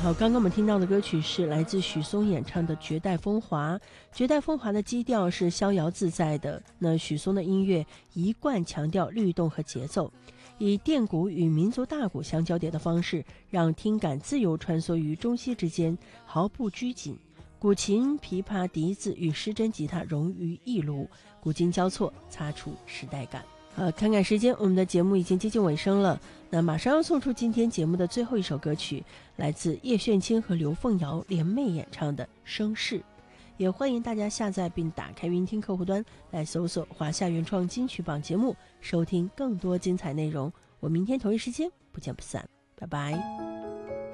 好，刚刚我们听到的歌曲是来自许嵩演唱的《绝代风华》。绝代风华的基调是逍遥自在的，那许嵩的音乐一贯强调律动和节奏，以电鼓与民族大鼓相交叠的方式，让听感自由穿梭于中西之间，毫不拘谨。古琴、琵琶、笛子与失真吉他融于一炉，古今交错，擦出时代感。看看时间，我们的节目已经接近尾声了。那马上要送出今天节目的最后一首歌曲，来自叶炫清和刘凤瑶联袂演唱的《声势》。也欢迎大家下载并打开云听客户端来搜索华夏原创金曲榜节目，收听更多精彩内容。我明天同一时间不见不散，拜拜。